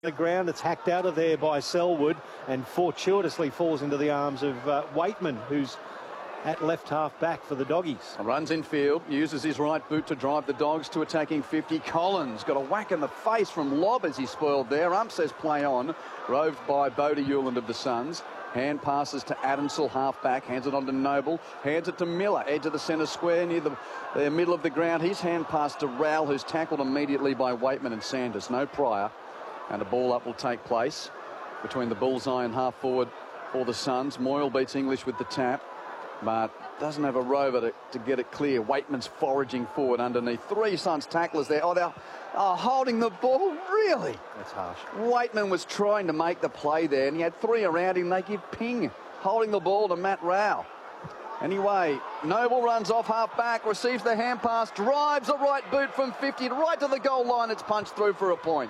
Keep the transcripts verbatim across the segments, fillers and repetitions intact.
The ground, it's hacked out of there by Selwood and fortuitously falls into the arms of uh, Waitman, who's at left half back for the Doggies. Runs in field, uses his right boot to drive the Dogs to attacking fifty. Collins got a whack in the face from Lobb as he spoiled there. Ump says play on. Roved by Bodie Hewland of the Suns. Hand passes to Adamsel, half back, hands it on to Noble, hands it to Miller, edge of the centre square near the, the middle of the ground. His hand pass to Rowell, who's tackled immediately by Waitman and Sanders. No prior. And a ball up will take place between the bullseye and half forward for the Suns. Moyle beats English with the tap, but doesn't have a rover to, to get it clear. Waitman's foraging forward underneath. Three Suns tacklers there. Oh, they're oh, holding the ball. Really? That's harsh. Waitman was trying to make the play there, and he had three around him. They give ping, holding the ball to Matt Rowell. Anyway, Noble runs off half back, receives the hand pass, drives a right boot from fifty right to the goal line. It's punched through for a point.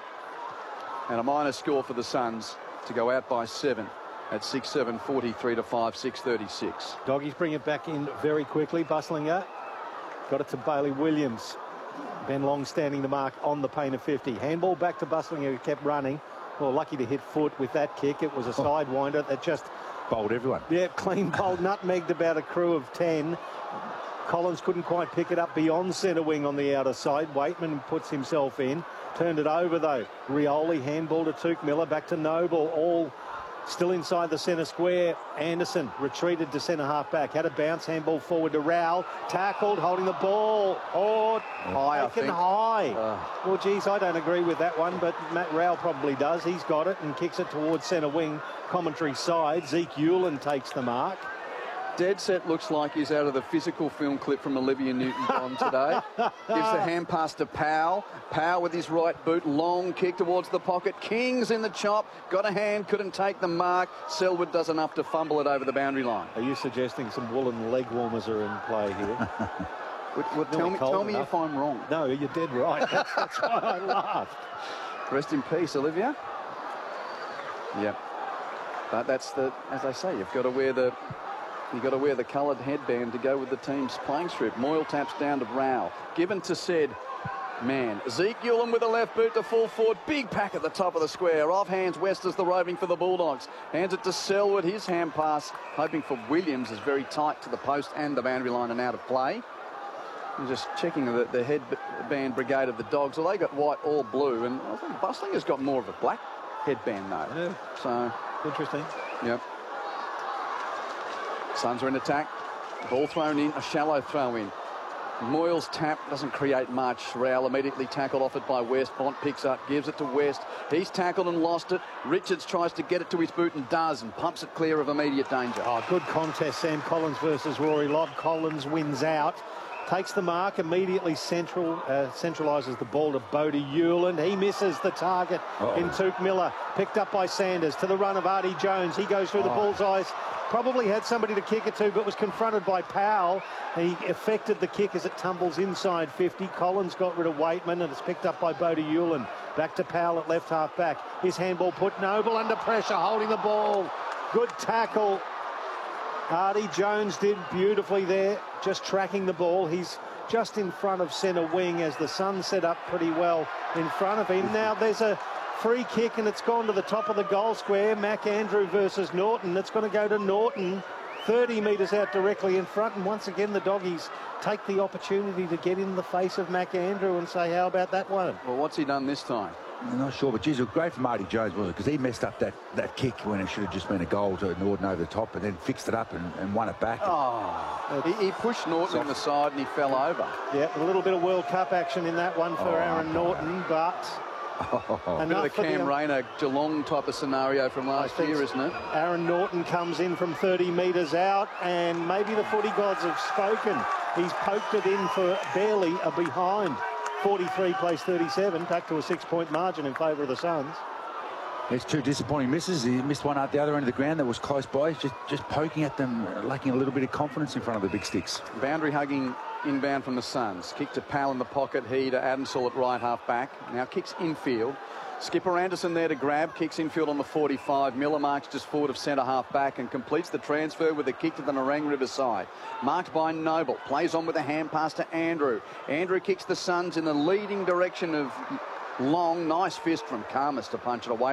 And a minor score for the Suns to go out by seven at six seven, forty-three to five, six thirty-six. Doggies bring it back in very quickly. Bustlinger got it to Bailey Williams. Ben Long standing the mark on the paint of fifty. Handball back to Bustlinger, who kept running. Well, lucky to hit foot with that kick. It was a sidewinder that just bowled everyone. Yeah, clean bowled, nutmegged about a crew of ten. Collins couldn't quite pick it up beyond centre wing on the outer side. Waitman puts himself in. Turned it over, though. Rioli, handball to Touk Miller, back to Noble, all still inside the centre square. Anderson retreated to centre half back, had a bounce, handball forward to Rowell, tackled, holding the ball. Oh, high, taken I think. high. Uh. Well, geez, I don't agree with that one, but Matt Rowell probably does. He's got it and kicks it towards centre wing, commentary side. Zeke Hewland takes the mark. Dead set looks like he's out of the physical film clip from Olivia Newton-John today. Gives the hand pass to Powell. Powell with his right boot, long kick towards the pocket. King's in the chop, got a hand, couldn't take the mark. Selwood does enough to fumble it over the boundary line. Are you suggesting some woolen leg warmers are in play here? well, well, tell me, tell me if I'm wrong. No, you're dead right. That's, that's why I laughed. Rest in peace, Olivia. Yep. But that's the, as I say, you've got to wear the You've got to wear the coloured headband to go with the team's playing strip. Moyle taps down to Rowell. Given to said man. Zeke Hewland with a left boot to full forward. Big pack at the top of the square. Off hands West as the roving for the Bulldogs. Hands it to Selwood. His hand pass, hoping for Williams, is very tight to the post and the boundary line and out of play. I'm just checking the, the headband brigade of the Dogs. Well, they got white or blue, and I think Bustlinger's got more of a black headband though. Yeah. So interesting. Yep. Suns are in attack. Ball thrown in, a shallow throw in. Moyle's tap doesn't create much. Rowell immediately tackled off it by West. Bont picks up, gives it to West. He's tackled and lost it. Richards tries to get it to his boot and does, and pumps it clear of immediate danger. Oh, good contest, Sam Collins versus Rory Lobb. Collins wins out. Takes the mark, immediately central, uh, centralises the ball to Bodie Hewland. He misses the target oh. in Touk Miller. Picked up by Sanders to the run of Artie Jones. He goes through oh. the bullseyes. Probably had somebody to kick it to, but was confronted by Powell. He effected the kick as it tumbles inside fifty. Collins got rid of Waitman, and it's picked up by Bodie Hewland. Back to Powell at left half back. His handball put Noble under pressure, holding the ball. Good tackle. Artie Jones did beautifully there, just tracking the ball. He's just in front of centre wing as the Suns set up pretty well in front of him. Now there's a free kick and it's gone to the top of the goal square. Mac Andrew versus Norton. It's going to go to Norton, thirty metres out directly in front. And once again, the Doggies take the opportunity to get in the face of Mac Andrew and say, how about that one? Well, what's he done this time? I'm not sure, but geez, it was great from Artie Jones, wasn't it? Because he messed up that, that kick when it should have just been a goal to Norton over the top, and then fixed it up and, and won it back. Oh, he, he pushed Norton on the side and he fell over. Yeah, a little bit of World Cup action in that one for oh, Aaron Norton, but... Oh, a bit of the Cam Rayner Geelong type of scenario from last year, isn't it? Aaron Norton comes in from thirty metres out, and maybe the footy gods have spoken. He's poked it in for barely a behind. forty-three plays thirty-seven, back to a six-point margin in favour of the Suns. There's two disappointing misses. He missed one at the other end of the ground that was close by. Just, just poking at them, lacking a little bit of confidence in front of the big sticks. Boundary hugging inbound from the Suns. Kick to Powell in the pocket. He to Adamsel at right half back. Now kicks infield. Skipper Anderson there to grab. Kicks infield on the forty-five. Miller marks just forward of centre half back and completes the transfer with a kick to the Nerang River side. Marked by Noble. Plays on with a hand pass to Andrew. Andrew kicks the Suns in the leading direction of long, nice fist from Khamis to punch it away.